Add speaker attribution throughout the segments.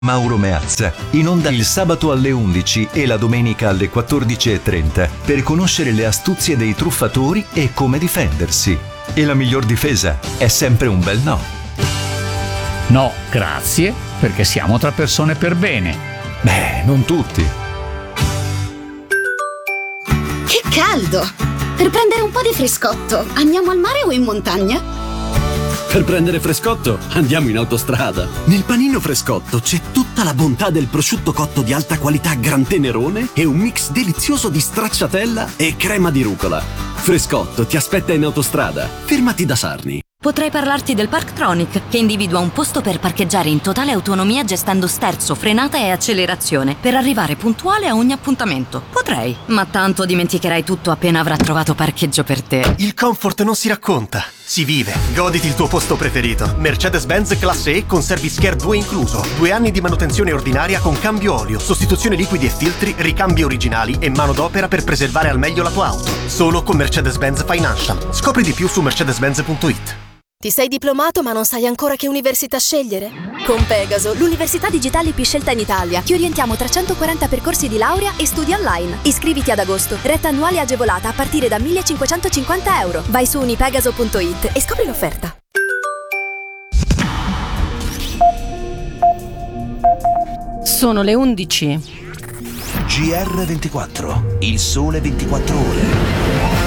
Speaker 1: Mauro Meazza, in onda il sabato alle 11 e la domenica alle 14:30 per conoscere le astuzie dei truffatori e come difendersi. E la miglior difesa è sempre un bel no.
Speaker 2: No, grazie, perché siamo tra persone per bene.
Speaker 1: Beh, non tutti.
Speaker 3: Che caldo! Per prendere un po' di frescotto, andiamo al mare o in montagna?
Speaker 4: Per prendere frescotto, andiamo in autostrada. Nel panino frescotto c'è tutta la bontà del prosciutto cotto di alta qualità Gran Tenerone e un mix delizioso di stracciatella e crema di rucola. Frescotto ti aspetta in autostrada. Fermati da Sarni.
Speaker 5: Potrei parlarti del Parktronic, che individua un posto per parcheggiare in totale autonomia gestendo sterzo, frenata e accelerazione, per arrivare puntuale a ogni appuntamento. Potrei, ma tanto dimenticherai tutto appena avrà trovato parcheggio per te.
Speaker 6: Il comfort non si racconta, si vive. Goditi il tuo posto preferito. Mercedes-Benz Classe E con Service Care 2 incluso. 2 anni di manutenzione ordinaria con cambio olio, sostituzione liquidi e filtri, ricambi originali e manodopera per preservare al meglio la tua auto. Solo con Mercedes-Benz Financial. Scopri di più su mercedes-benz.it.
Speaker 7: Ti sei diplomato ma non sai ancora che università scegliere? Con Pegaso, l'università digitale più scelta in Italia, ti orientiamo tra 140 percorsi di laurea e studi online. Iscriviti ad agosto, retta annuale agevolata a partire da 1.550 euro. Vai su unipegaso.it e scopri l'offerta.
Speaker 8: Sono le 11.
Speaker 9: GR24, il sole 24 ore.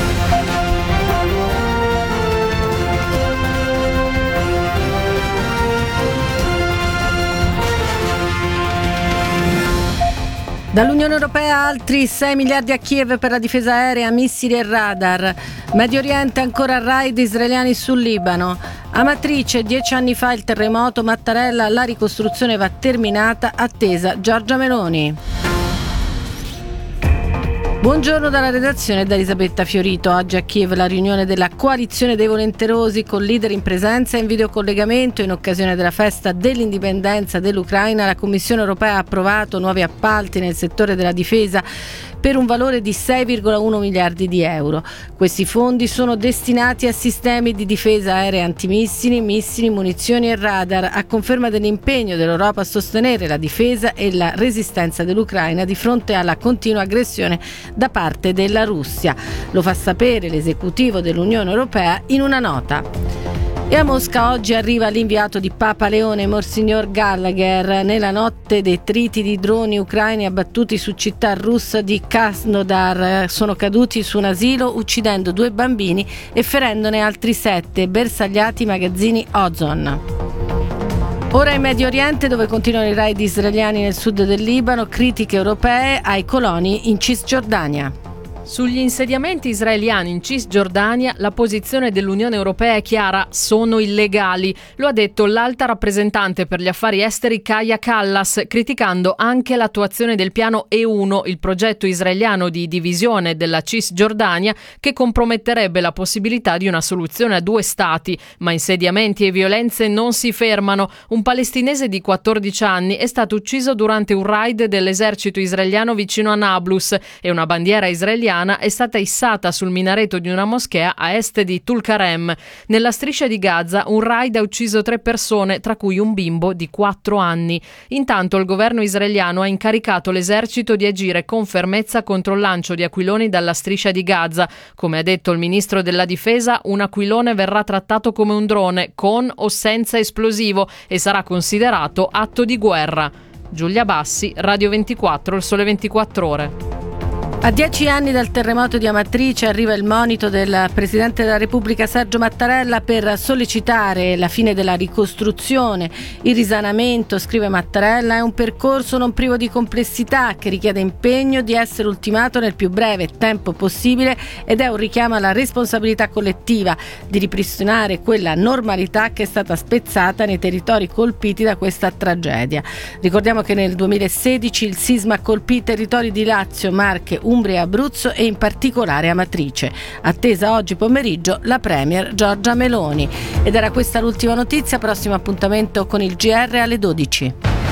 Speaker 8: Dall'Unione Europea altri 6 miliardi a Kiev per la difesa aerea, missili e radar. Medio Oriente ancora raid israeliani sul Libano. Amatrice, 10 anni fa il terremoto, Mattarella, la ricostruzione va terminata, attesa Giorgia Meloni. Buongiorno dalla redazione da Elisabetta Fiorito. Oggi a Kiev la riunione della coalizione dei volenterosi con leader in presenza e in videocollegamento. In occasione della festa dell'indipendenza dell'Ucraina, la Commissione europea ha approvato nuovi appalti nel settore della difesa per un valore di 6,1 miliardi di euro. Questi fondi sono destinati a sistemi di difesa aerea antimissili, missili, munizioni e radar, a conferma dell'impegno dell'Europa a sostenere la difesa e la resistenza dell'Ucraina di fronte alla continua aggressione da parte della Russia. Lo fa sapere l'esecutivo dell'Unione Europea in una nota. E a Mosca oggi arriva l'inviato di Papa Leone, Monsignor Gallagher. Nella notte detriti di droni ucraini abbattuti su città russa di Krasnodar sono caduti su un asilo uccidendo 2 bambini e ferendone altri 7, bersagliati i magazzini Ozon. Ora in Medio Oriente, dove continuano i raid israeliani nel sud del Libano, critiche europee ai coloni in Cisgiordania.
Speaker 10: Sugli insediamenti israeliani in Cisgiordania la posizione dell'Unione Europea è chiara: sono illegali. Lo ha detto l'alta rappresentante per gli affari esteri Kaja Kallas, criticando anche l'attuazione del piano E1, il progetto israeliano di divisione della Cisgiordania, che comprometterebbe la possibilità di una soluzione a 2 stati. Ma insediamenti e violenze non si fermano. Un palestinese di 14 anni è stato ucciso durante un raid dell'esercito israeliano vicino a Nablus e una bandiera israeliana è stata issata sul minareto di una moschea a est di Tulkarem. Nella striscia di Gaza un raid ha ucciso 3 persone, tra cui un bimbo di 4 anni. Intanto il governo israeliano ha incaricato l'esercito di agire con fermezza contro il lancio di aquiloni dalla striscia di Gaza. Come ha detto il ministro della difesa, un aquilone verrà trattato come un drone, con o senza esplosivo, e sarà considerato atto di guerra. Giulia Bassi, Radio 24, il Sole 24 Ore.
Speaker 8: A 10 anni dal terremoto di Amatrice arriva il monito del Presidente della Repubblica Sergio Mattarella per sollecitare la fine della ricostruzione. Il risanamento, scrive Mattarella, è un percorso non privo di complessità che richiede impegno di essere ultimato nel più breve tempo possibile ed è un richiamo alla responsabilità collettiva di ripristinare quella normalità che è stata spezzata nei territori colpiti da questa tragedia. Ricordiamo che nel 2016 il sisma colpì i territori di Lazio, Marche, Umbria e Abruzzo e in particolare Amatrice. Attesa oggi pomeriggio la Premier Giorgia Meloni. Ed era questa l'ultima notizia, prossimo appuntamento con il GR alle 12.